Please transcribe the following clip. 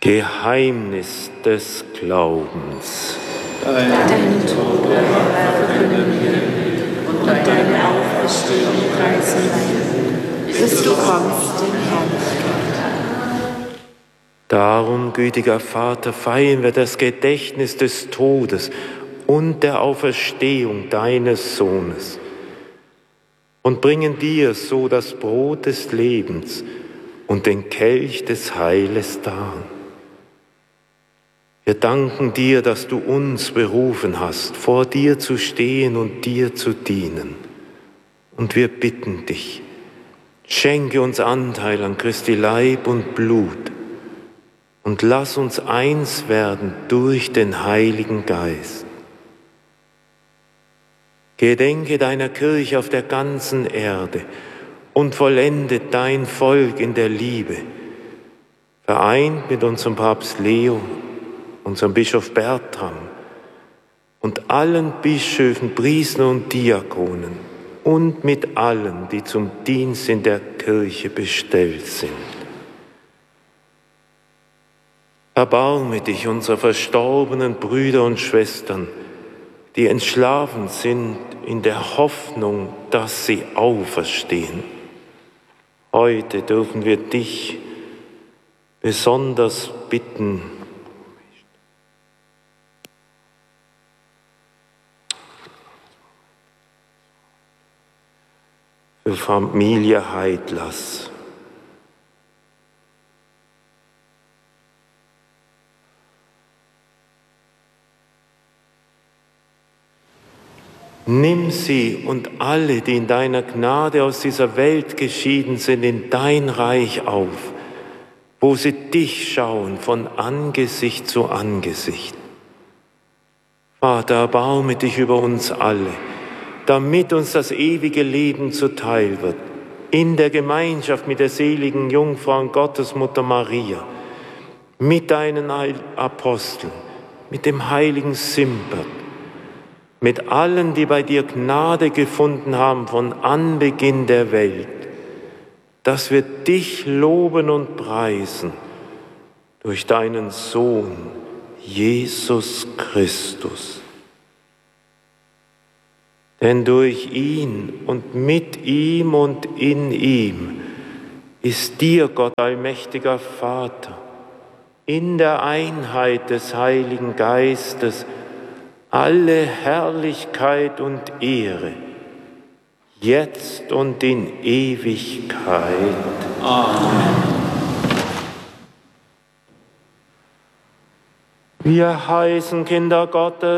Geheimnis des Glaubens. Deinen Tod verkünden wir und deine Auferstehung preisen wir, bis du kommst in Herrlichkeit. Darum, gütiger Vater, feiern wir das Gedächtnis des Todes und der Auferstehung deines Sohnes und bringen dir so das Brot des Lebens und den Kelch des Heiles dar. Wir danken dir, dass du uns berufen hast, vor dir zu stehen und dir zu dienen. Und wir bitten dich, schenke uns Anteil an Christi Leib und Blut und lass uns eins werden durch den Heiligen Geist. Gedenke deiner Kirche auf der ganzen Erde und vollende dein Volk in der Liebe, vereint mit unserem Papst Leo, unserem Bischof Bertram und allen Bischöfen, Priestern und Diakonen und mit allen, die zum Dienst in der Kirche bestellt sind. Erbarme dich unserer verstorbenen Brüder und Schwestern, die entschlafen sind in der Hoffnung, dass sie auferstehen. Heute dürfen wir dich besonders bitten, für Familie Heidlers. Nimm sie und alle, die in deiner Gnade aus dieser Welt geschieden sind, in dein Reich auf, wo sie dich schauen von Angesicht zu Angesicht. Vater, erbarme dich über uns alle, damit uns das ewige Leben zuteil wird, in der Gemeinschaft mit der seligen Jungfrau und Gottesmutter Maria, mit deinen Aposteln, mit dem heiligen Simbert, mit allen, die bei dir Gnade gefunden haben von Anbeginn der Welt, dass wir dich loben und preisen durch deinen Sohn, Jesus Christus. Denn durch ihn und mit ihm und in ihm ist dir, Gott allmächtiger Vater, in der Einheit des Heiligen Geistes alle Herrlichkeit und Ehre, jetzt und in Ewigkeit. Amen. Wir heißen Kinder Gottes,